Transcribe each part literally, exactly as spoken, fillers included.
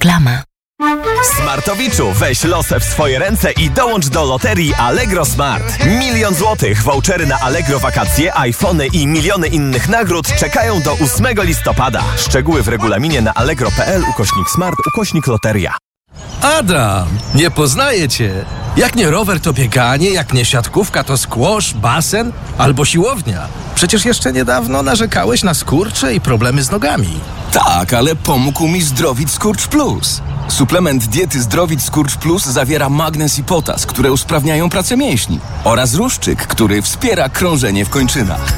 Reklama. Smartowiczu, weź losę w swoje ręce i dołącz do loterii Allegro Smart. Milion złotych, vouchery na Allegro wakacje, iPhony i miliony innych nagród czekają do ósmego listopada. Szczegóły w regulaminie na allegro.pl ukośnik smart ukośnik loteria. Adam, nie poznaję cię. Jak nie rower, to bieganie, jak nie siatkówka, to squash, basen albo siłownia. Przecież jeszcze niedawno narzekałeś na skurcze i problemy z nogami. Tak, ale pomógł mi Zdrowit Skurcz Plus. Suplement diety Zdrowit Skurcz Plus zawiera magnez i potas, które usprawniają pracę mięśni, oraz ruszczyk, który wspiera krążenie w kończynach.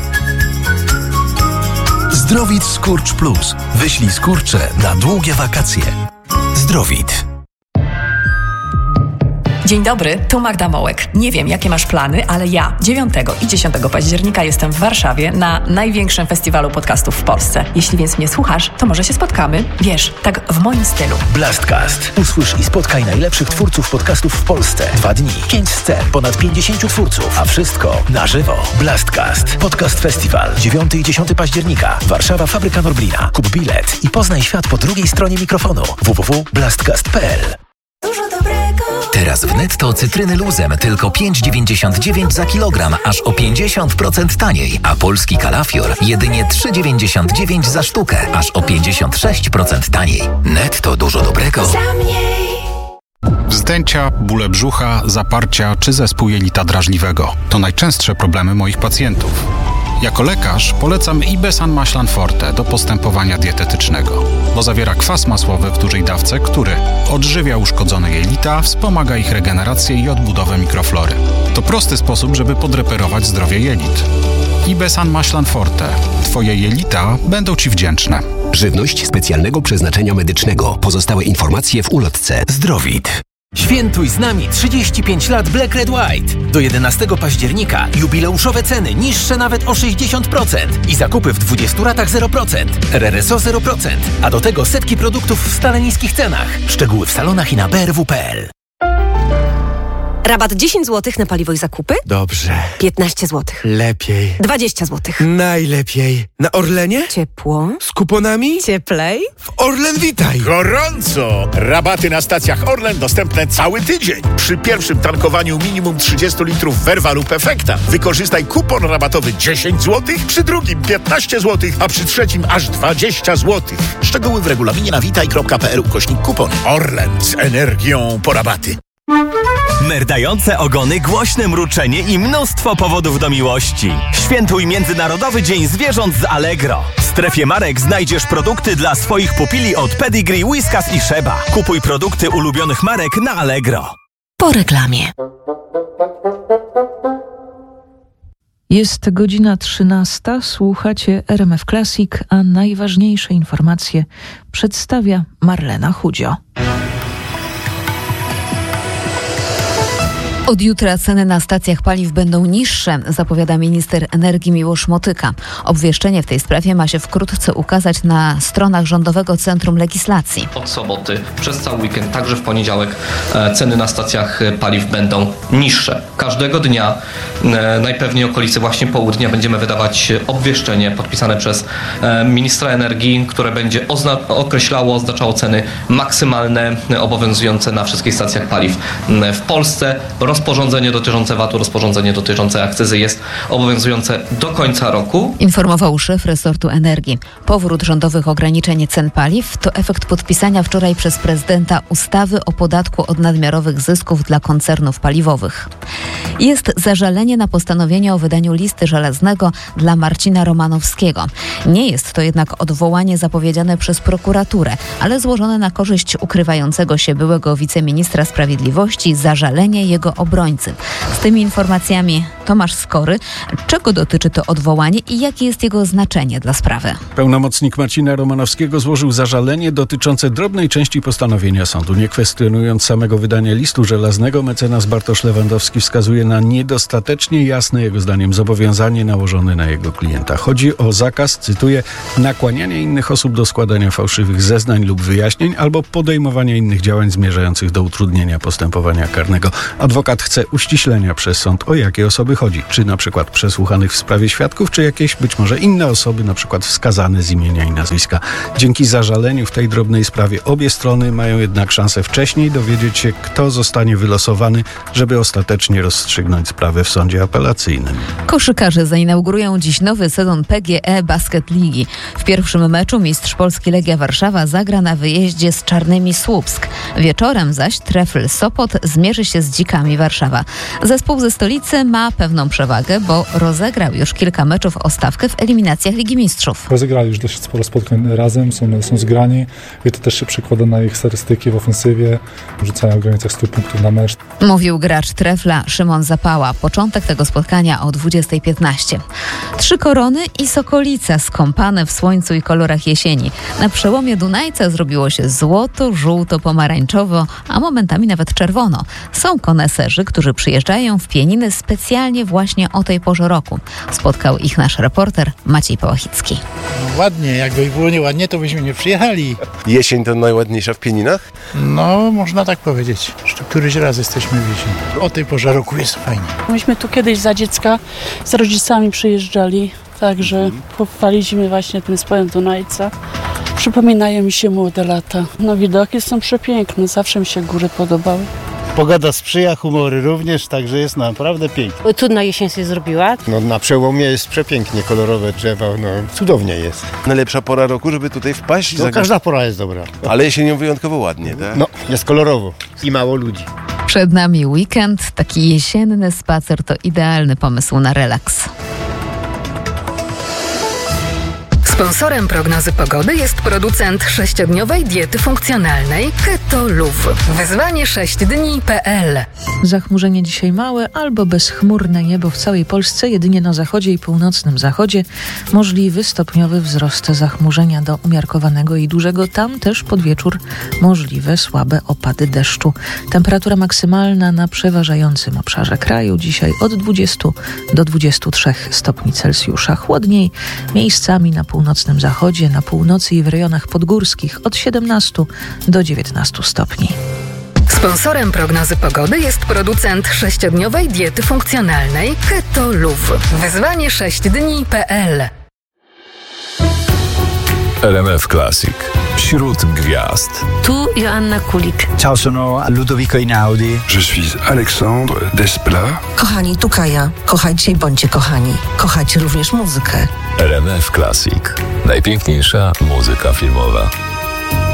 Zdrowit Skurcz Plus. Wyślij skurcze na długie wakacje. Zdrowit. Dzień dobry, tu Magda Mołek. Nie wiem, jakie masz plany, ale ja dziewiątego i dziesiątego października jestem w Warszawie na największym festiwalu podcastów w Polsce. Jeśli więc mnie słuchasz, to może się spotkamy. Wiesz, tak w moim stylu. Blastcast. Usłysz i spotkaj najlepszych twórców podcastów w Polsce. Dwa dni, pięć scen, ponad pięćdziesięciu twórców, a wszystko na żywo. Blastcast. Podcast Festiwal. dziewiątego i dziesiątego października. Warszawa, Fabryka Norblina. Kup bilet i poznaj świat po drugiej stronie mikrofonu. w w w kropka blastcast kropka p l. Dużo dobrego. Teraz w Netto cytryny luzem tylko pięć dziewięćdziesiąt dziewięć za kilogram, aż o pięćdziesiąt procent taniej, a polski kalafior jedynie trzy dziewięćdziesiąt dziewięć za sztukę, aż o pięćdziesiąt sześć procent taniej. Netto dużo dobrego. Za mniej. Wzdęcia, bóle brzucha, zaparcia czy zespół jelita drażliwego to najczęstsze problemy moich pacjentów. Jako lekarz polecam Ibesan Maślan Forte do postępowania dietetycznego, bo zawiera kwas masłowy w dużej dawce, który odżywia uszkodzone jelita, wspomaga ich regenerację i odbudowę mikroflory. To prosty sposób, żeby podreperować zdrowie jelit. Ibesan Maślan Forte. Twoje jelita będą Ci wdzięczne. Żywność specjalnego przeznaczenia medycznego. Pozostałe informacje w ulotce. Zdrowit. Świętuj z nami trzydzieści pięć lat Black Red White. Do jedenastego października jubileuszowe ceny niższe nawet o sześćdziesiąt procent i zakupy w dwudziestu ratach zero procent. R R S O zero procent. A do tego setki produktów w stale niskich cenach. Szczegóły w salonach i na b r w kropka p l. Rabat dziesięć złotych na paliwo i zakupy? Dobrze. piętnaście złotych. Lepiej. dwadzieścia złotych. Najlepiej. Na Orlenie? Ciepło. Z kuponami? Cieplej. W Orlen Witaj. Gorąco! Rabaty na stacjach Orlen dostępne cały tydzień. Przy pierwszym tankowaniu minimum trzydzieści litrów Verva lub Efekta wykorzystaj kupon rabatowy dziesięć złotych, przy drugim piętnaście złotych, a przy trzecim aż dwadzieścia złotych. Szczegóły w regulaminie na witaj kropka p l ukośnik kupon. Orlen z energią po rabaty. Merdające ogony, głośne mruczenie i mnóstwo powodów do miłości. Świętuj Międzynarodowy Dzień Zwierząt z Allegro. W strefie marek znajdziesz produkty dla swoich pupili od Pedigree, Whiskas i Sheba. Kupuj produkty ulubionych marek na Allegro. Po reklamie. Jest godzina trzynasta, słuchacie R M F Classic, a najważniejsze informacje przedstawia Marlena Chudzio. Od jutra ceny na stacjach paliw będą niższe, zapowiada minister energii Miłosz Motyka. Obwieszczenie w tej sprawie ma się wkrótce ukazać na stronach Rządowego Centrum Legislacji. Od soboty przez cały weekend, także w poniedziałek ceny na stacjach paliw będą niższe. Każdego dnia, najpewniej okolicy właśnie południa, będziemy wydawać obwieszczenie podpisane przez ministra energii, które będzie ozna- określało, oznaczało ceny maksymalne obowiązujące na wszystkich stacjach paliw w Polsce. Rozporządzenie dotyczące V A T-u, rozporządzenie dotyczące akcyzy jest obowiązujące do końca roku. Informował szef resortu energii. Powrót rządowych ograniczeń cen paliw to efekt podpisania wczoraj przez prezydenta ustawy o podatku od nadmiarowych zysków dla koncernów paliwowych. Jest zażalenie na postanowienie o wydaniu listy żelaznego dla Marcina Romanowskiego. Nie jest to jednak odwołanie zapowiedziane przez prokuraturę, ale złożone na korzyść ukrywającego się byłego wiceministra sprawiedliwości zażalenie jego obrońcy. Z tymi informacjami Tomasz Skory. Czego dotyczy to odwołanie i jakie jest jego znaczenie dla sprawy? Pełnomocnik Marcina Romanowskiego złożył zażalenie dotyczące drobnej części postanowienia sądu. Nie kwestionując samego wydania listu żelaznego, mecenas Bartosz Lewandowski wskazuje na niedostatecznie jasne, jego zdaniem, zobowiązanie nałożone na jego klienta. Chodzi o zakaz, cytuję, nakłaniania innych osób do składania fałszywych zeznań lub wyjaśnień albo podejmowania innych działań zmierzających do utrudnienia postępowania karnego. Adwokat Adwokat chce uściślenia przez sąd, o jakie osoby chodzi. Czy na przykład przesłuchanych w sprawie świadków, czy jakieś być może inne osoby, na przykład wskazane z imienia i nazwiska. Dzięki zażaleniu w tej drobnej sprawie obie strony mają jednak szansę wcześniej dowiedzieć się, kto zostanie wylosowany, żeby ostatecznie rozstrzygnąć sprawę w sądzie apelacyjnym. Koszykarze zainaugurują dziś nowy sezon P G E Basket Ligi. W pierwszym meczu mistrz Polski Legia Warszawa zagra na wyjeździe z Czarnymi Słupsk. Wieczorem zaś Trefl Sopot zmierzy się z Dzikami Warszawa. Zespół ze stolicy ma pewną przewagę, bo rozegrał już kilka meczów o stawkę w eliminacjach Ligi Mistrzów. Rozegrali już dość sporo spotkań razem, są, są zgrani i to też się przekłada na ich statystyki w ofensywie. Rzucają w granicach stu punktów na mecz. Mówił gracz Trefla Szymon Zapała. Początek tego spotkania o dwudziestej piętnaście. Trzy Korony i Sokolica skąpane w słońcu i kolorach jesieni. Na przełomie Dunajca zrobiło się złoto, żółto, pomarańczowo, a momentami nawet czerwono. Są koneserzy, którzy przyjeżdżają w Pieniny specjalnie właśnie o tej porze roku. Spotkał ich nasz reporter Maciej Pałachicki. Ładnie, jakby było nieładnie, to byśmy nie przyjechali. Jesień to najładniejsza w Pieninach? No, można tak powiedzieć. Jeszcze któryś raz jesteśmy w jesieni. O tej porze roku jest fajnie. Myśmy tu kiedyś za dziecka z rodzicami przyjeżdżali, także pochwaliliśmy właśnie tym spojem Dunajca. Przypominają mi się młode lata. No, widoki są przepiękne, zawsze mi się góry podobały. Pogoda sprzyja, humory również, także jest naprawdę pięknie. Trudna jesień się zrobiła. No, na przełomie jest przepięknie, kolorowe drzewa, no cudownie jest. Najlepsza pora roku, żeby tutaj wpaść? No, każda pora jest dobra. Ale jesienią wyjątkowo ładnie, tak? No, jest kolorowo i mało ludzi. Przed nami weekend, taki jesienny spacer to idealny pomysł na relaks. Sponsorem prognozy pogody jest producent sześciodniowej diety funkcjonalnej Keto Luv. Wyzwanie sześć dni kropka p l. Zachmurzenie dzisiaj małe albo bezchmurne niebo w całej Polsce, jedynie na zachodzie i północnym zachodzie. Możliwy stopniowy wzrost zachmurzenia do umiarkowanego i dużego. Tam też pod wieczór możliwe słabe opady deszczu. Temperatura maksymalna na przeważającym obszarze kraju dzisiaj od dwudziestu do dwudziestu trzech stopni Celsjusza. Chłodniej miejscami na północnym zachodzie, na północy i w rejonach podgórskich od siedemnastu do dziewiętnastu stopni. Sponsorem prognozy pogody jest producent sześciodniowej diety funkcjonalnej Keto Luv. Wyzwanie sześć dni kropka p l. R M F Classic. Wśród gwiazd. Tu Joanna Kulik. Ciao, sono Ludovico Einaudi. Je suis Alexandre Desplat. Kochani, tu Kaja. Kochajcie i bądźcie kochani. Kochajcie również muzykę. R M F Classic. Najpiękniejsza muzyka filmowa.